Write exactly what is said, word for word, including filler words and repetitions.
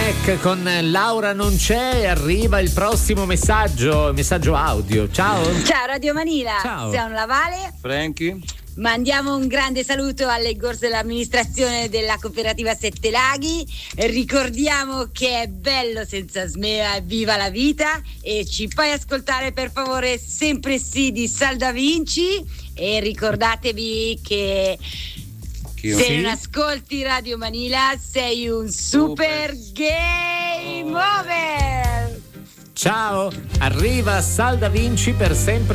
Mac con Laura non c'è, arriva il prossimo messaggio, messaggio audio. Ciao. Ciao Radio Manila. Ciao. Sono la Vale. Frankie. Mandiamo un grande saluto alle corse dell'amministrazione della cooperativa Sette Laghi. Ricordiamo che è bello senza smea, viva la vita, e ci fai ascoltare per favore Sempre Sì di Salda Vinci, e ricordatevi che se sì. non ascolti Radio Manila sei un super, super. game over. Ciao, arriva Salda Vinci per Sempre